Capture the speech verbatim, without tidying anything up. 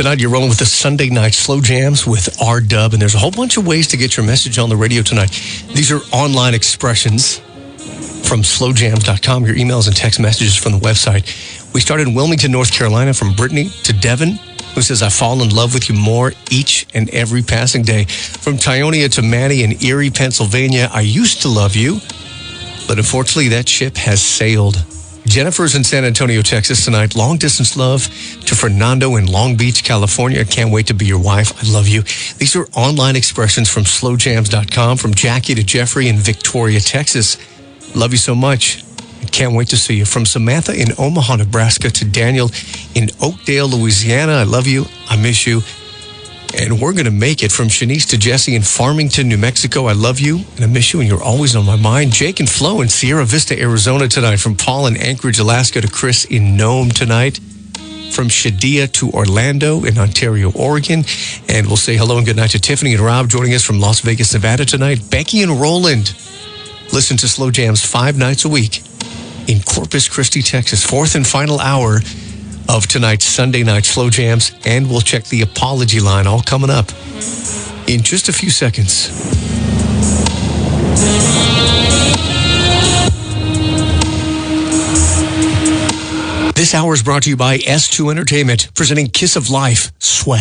Tonight, you're rolling with the Sunday Night Slow Jams with R-Dub, and there's a whole bunch of ways to get your message on the radio tonight. These are online expressions from slow jams dot com, your emails and text messages from the website. We started in Wilmington, North Carolina, from Brittany to Devin, who says, I fall in love with you more each and every passing day. From Tyonia to Maddie in Erie, Pennsylvania, I used to love you, but unfortunately that ship has sailed. Jennifer's in San Antonio, Texas tonight. Long distance love to Fernando in Long Beach, California. Can't wait to be your wife. I love you. These are online expressions from slow jams dot com. From Jackie to Jeffrey in Victoria, Texas. Love you so much. Can't wait to see you. From Samantha in Omaha, Nebraska to Daniel in Oakdale, Louisiana. I love you. I miss you. And we're going to make it. From Shanice to Jesse in Farmington, New Mexico. I love you and I miss you and you're always on my mind. Jake and Flo in Sierra Vista, Arizona tonight. From Paul in Anchorage, Alaska to Chris in Nome tonight. From Shadia to Orlando in Ontario, Oregon. And we'll say hello and good night to Tiffany and Rob joining us from Las Vegas, Nevada tonight. Becky and Roland. Listen to Slow Jams five nights a week in Corpus Christi, Texas. Fourth and final hour of tonight's Sunday Night Slow Jams, and we'll check the apology line all coming up in just a few seconds. This hour is brought to you by S two Entertainment, presenting Kiss of Life, Sweat.